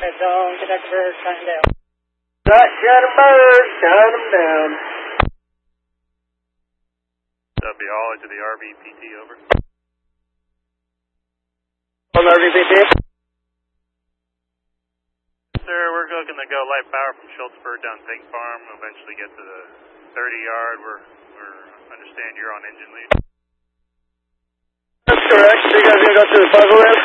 zone, conductor bird, shine down. Right, shine 'em bird, shine 'em down. That'd be all into the RVPT, over. On the RVPT? Sir, we're looking to go light power from Schultzburg down Pig Farm, eventually get to the 30-yard. We're understand you're on engine lead. That's correct. So you guys gonna go through the puzzle then?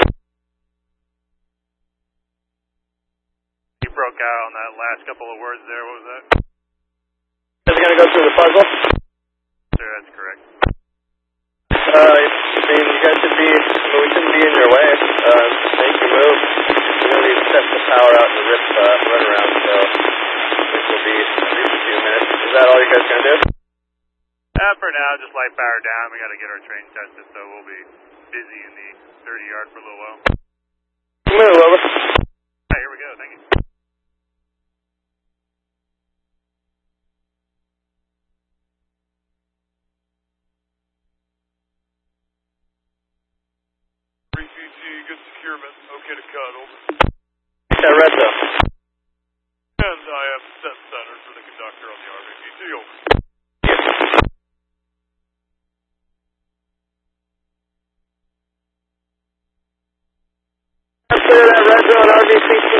You broke out on that last couple of words there. What was that? You guys gonna go through the puzzle? Sir, that's correct. I mean, you guys should be, we shouldn't be in your way. Make your move. You know, we set the power out to rip run around, so this will be at least a few minutes. Is that all you guys gonna do? For now, just light power down. We got to get our train tested, so we'll be busy in the 30-yard for a little while. Move, over. Hey, here we go. Thank you. RVPT, good securement. Okay to cut, over. Yeah, red zone. And I am set center for the conductor on the RVPT, over. Clear that red zone RVPT.